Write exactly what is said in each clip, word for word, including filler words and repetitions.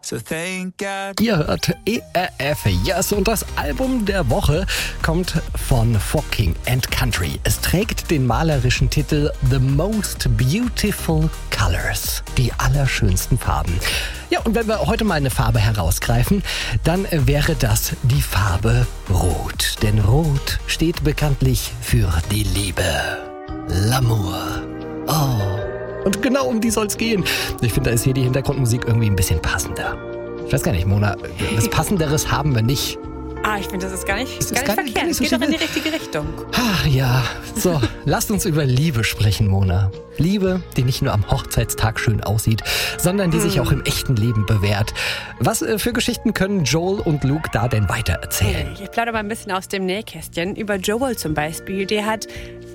So thank God. Ihr hört E R F Yes und das Album der Woche kommt von For King and Country. Es trägt den malerischen Titel The Most Beautiful Colors, die allerschönsten Farben. Ja, und wenn wir heute mal eine Farbe herausgreifen, dann wäre das die Farbe Rot. Denn Rot steht bekanntlich für die Liebe. L'amour. Oh. Und genau um die soll es gehen. Ich finde, da ist hier die Hintergrundmusik irgendwie ein bisschen passender. Ich weiß gar nicht, Mona, was Passenderes haben wir nicht. Ah, ich finde, das ist gar nicht, Das gar ist nicht gar nicht- verkehrt. gar nicht Es so geht doch in die schlimm. richtige Richtung. Ach ja, so, lasst uns über Liebe sprechen, Mona. Liebe, die nicht nur am Hochzeitstag schön aussieht, sondern die sich auch im echten Leben bewährt. Was äh, für Geschichten können Joel und Luke da denn weitererzählen? Ich plaudere mal ein bisschen aus dem Nähkästchen. Über Joel zum Beispiel. Der hat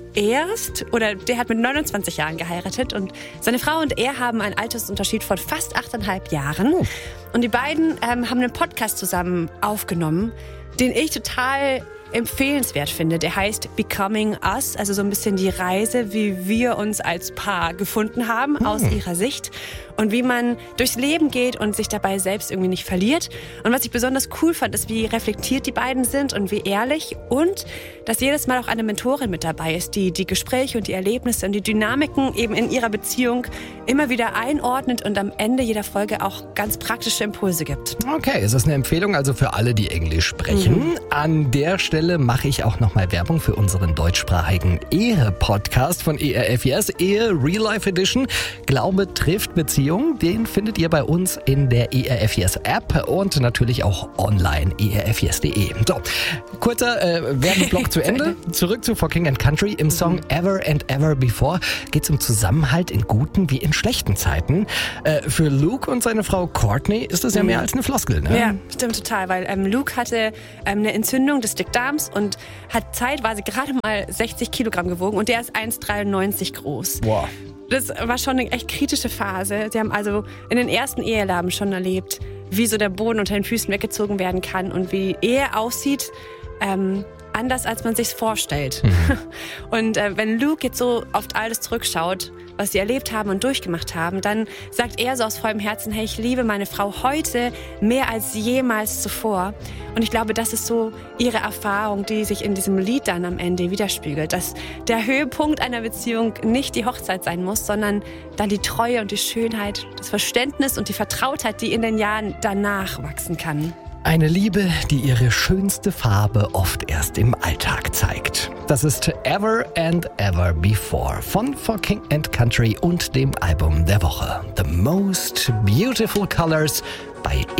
erst, oder der hat mit neunundzwanzig Jahren geheiratet und seine Frau und er haben einen Altersunterschied von fast achteinhalb Jahren. Und die beiden ähm, haben einen Podcast zusammen aufgenommen, den ich total empfehlenswert finde. Der heißt Becoming Us, also so ein bisschen die Reise, wie wir uns als Paar gefunden haben, Hm. aus ihrer Sicht. Und wie man durchs Leben geht und sich dabei selbst irgendwie nicht verliert. Und was ich besonders cool fand, ist, wie reflektiert die beiden sind und wie ehrlich. Und dass jedes Mal auch eine Mentorin mit dabei ist, die die Gespräche und die Erlebnisse und die Dynamiken eben in ihrer Beziehung immer wieder einordnet und am Ende jeder Folge auch ganz praktische Impulse gibt. Okay, es ist eine Empfehlung also für alle, die Englisch sprechen. An der Stelle mache ich auch nochmal Werbung für unseren deutschsprachigen Ehe-Podcast von E R F Yes, Ehe Real Life Edition. Glaube trifft Beziehung. Den findet ihr bei uns in der E R F Yes App und natürlich auch online, e r f yes punkt d e. So, kurzer äh, Werbeblock zu Ende. Zurück zu For King and Country. Im Song Ever and Ever Before geht es um Zusammenhalt in guten wie in schlechten Zeiten. Äh, für Luke und seine Frau Courtney ist das ja mehr als eine Floskel, ne? Ja, stimmt total, weil ähm, Luke hatte ähm, eine Entzündung des Dickdarms und hat zeitweise gerade mal sechzig Kilogramm gewogen und der ist eins Komma dreiundneunzig groß. Boah. Das war schon eine echt kritische Phase. Sie haben also in den ersten Ehelaben schon erlebt, wie so der Boden unter den Füßen weggezogen werden kann und wie Ehe aussieht, ähm, anders als man sich's vorstellt. Mhm. Und äh, wenn Luke jetzt so auf alles zurückschaut, was sie erlebt haben und durchgemacht haben, dann sagt er so aus vollem Herzen, hey, ich liebe meine Frau heute mehr als jemals zuvor. Und ich glaube, das ist so ihre Erfahrung, die sich in diesem Lied dann am Ende widerspiegelt, dass der Höhepunkt einer Beziehung nicht die Hochzeit sein muss, sondern dann die Treue und die Schönheit, das Verständnis und die Vertrautheit, die in den Jahren danach wachsen kann. Eine Liebe, die ihre schönste Farbe oft erst im Alltag zeigt. Das ist Ever and Ever Before von For King and Country und dem Album der Woche. The Most Beautiful Colors bei